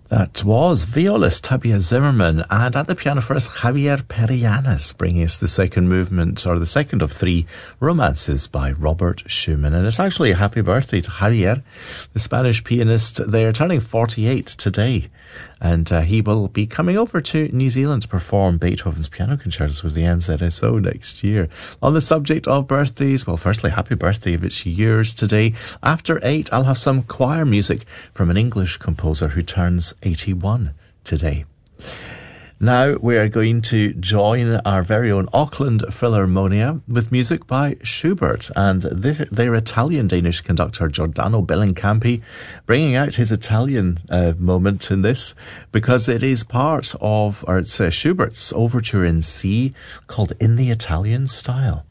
That was violist Tabia Zimmerman, and at the piano for us, Javier Perianes, bringing us the second movement, or the second of three romances by Robert Schumann. And it's actually a happy birthday to Javier, the Spanish pianist. They're turning 48 today, and he will be coming over to New Zealand to perform Beethoven's piano concertos with the NZSO next year. On the subject of birthdays, well, firstly, happy birthday if it's yours today. After 8, I'll have some choir music from an English composer who turns 81 today. Now we are going to join our very own Auckland Philharmonia with music by Schubert and their Italian-Danish conductor Giordano Bellincampi, bringing out his Italian moment in this, because it is part of, or it's Schubert's overture in C called In the Italian Style.